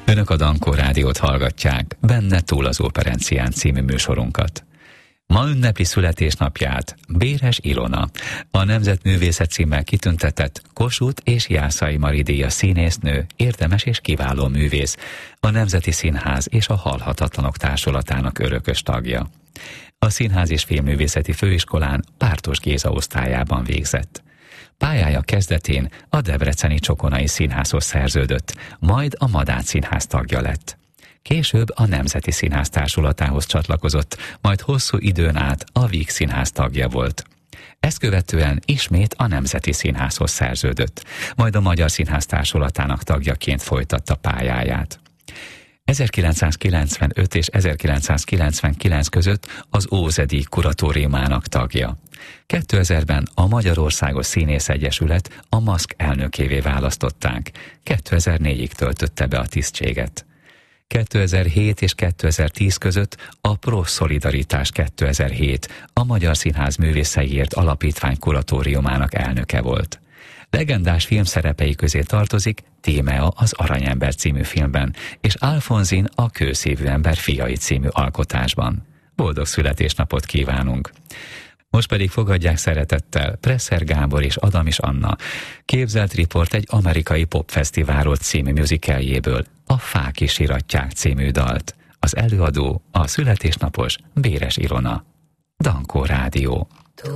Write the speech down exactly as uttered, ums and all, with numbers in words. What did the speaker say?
Önök a Dankó Rádiót hallgatják, benne túl az Operencián című műsorunkat. Ma ünnepli születésnapját Béres Ilona, a Nemzetművészet címmel kitüntetett Kossuth és Jászai Mari díjas színésznő, érdemes és kiváló művész, a Nemzeti Színház és a Halhatatlanok Társulatának örökös tagja. A Színház és Filmművészeti Főiskolán Pártos Géza osztályában végzett. Pályája kezdetén a debreceni Csokonai Színházhoz szerződött, majd a Madách Színház tagja lett. Később a Nemzeti Színház társulatához csatlakozott, majd hosszú időn át a Víg Színház tagja volt. Ezt követően ismét a Nemzeti Színházhoz szerződött, majd a Magyar Színház társulatának tagjaként folytatta pályáját. ezerkilencszázkilencvenöt és ezerkilencszázkilencvenkilenc között az Ózedi kuratóriumának tagja. kétezerben a Magyarországos Színész Egyesület a MASZK elnökévé választották, kétezer-négyig töltötte be a tisztséget. kétezer-hét és kétezer-tíz között a Pro Szolidaritás kétezer-hét, a Magyar Színház Művészeiért Alapítvány kuratóriumának elnöke volt. Legendás filmszerepei közé tartozik Tímea az Aranyember című filmben, és Alfonzin a Kőszívű ember fiai című alkotásban. Boldog születésnapot kívánunk! Most pedig fogadják szeretettel Presser Gábor és Adamis Anna Képzelt riport egy amerikai popfesztiválról című musicaljéből, a Fák is iratják című dalt. Az előadó a születésnapos Béres Ilona. Dankó Rádió.